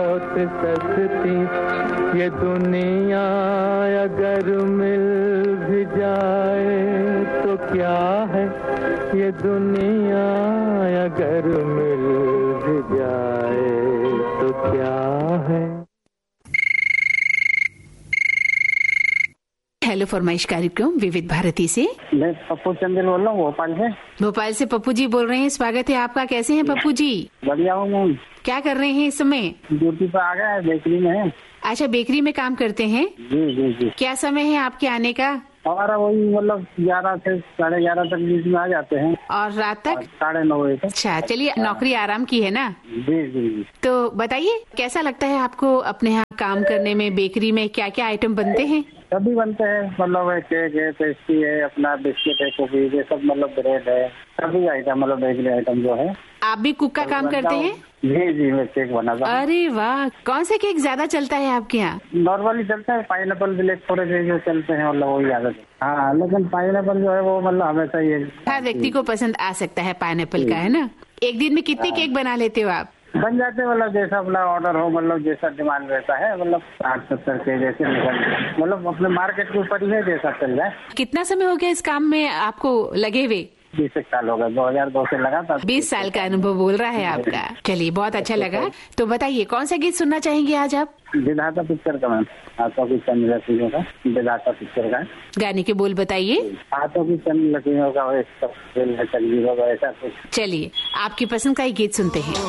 बहुत सस्ती ये दुनिया अगर मिल भी जाए तो क्या है, ये दुनिया अगर मिल भी जाए तो क्या है। हेलो फरमाइश कार्यक्रम विविध भारती से मैं पप्पू चंदेल बोल रहा हूँ भोपाल से। भोपाल से पप्पू जी बोल रहे हैं, स्वागत है आपका। कैसे हैं पप्पू जी? बढ़िया हूँ मैं। क्या कर रहे हैं इस समय? ड्यूटी पे आ गया है, बेकरी में है। अच्छा, बेकरी में काम करते हैं? जी जी जी। क्या समय है आपके आने का? हमारा वही मतलब 11 से 11:30 तक बीच में आ जाते हैं। और रात तक? 9:30 बजे तक। अच्छा, चलिए, नौकरी आराम की है ना? जी जी जी। तो बताइए, कैसा लगता है आपको अपने यहाँ काम करने में? बेकरी में क्या क्या आइटम बनते हैं? सभी बनते हैं, मतलब केक है, पेस्ट्री है, अपना बिस्किट है, कुकीज है, सब मतलब ब्रेड है, सभी आइटम मतलब बेकरी आइटम जो है। आप भी कुक का काम करते हैं? जी जी, मैं केक बनाता हूँ। अरे वाह, कौन से केक ज्यादा चलता है आपके यहाँ? नॉर्मली चलता है, पाइनएप्पल ब्लैक फॉरेस्ट जो चलते हैं, मतलब वही आदत है। हाँ, लेकिन पाइनएप्पल जो है वो मतलब हमेशा ही है। हर व्यक्ति को पसंद आ सकता है पाइनएप्पल का, है ना? एक दिन में कितने केक बना लेते हो आप? बन जाते, मतलब जैसा अपना ऑर्डर हो, मतलब जैसा डिमांड रहता है, मतलब 60-70 के जैसे निकल, मतलब अपने मार्केट के ऊपर ही है, जैसा चल जाए। कितना समय हो गया इस काम में आपको लगे हुए? 20 साल हो गए, 2002 से लगा था। 20 साल का अनुभव बोल रहा है आपका। चलिए, बहुत अच्छा लगा। तो बताइए, कौन सा गीत सुनना चाहेंगे आज आप? विधाता पिक्चर का मैम, हाथों की चंद लकीरों का, विधाता पिक्चर का। गाने के बोल बताइए। हाथों की चंद लकीरों का, ऐसा कुछ। चलिए, आपकी पसंद का ही गीत सुनते हैं।